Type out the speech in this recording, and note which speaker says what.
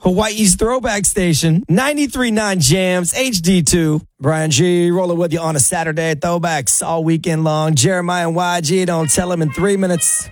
Speaker 1: Hawaii's throwback station, 93.9 Jams, HD2. Brian G. rolling with you on a Saturday. Throwbacks all weekend long. Jeremiah and YG, don't tell him in 3 minutes.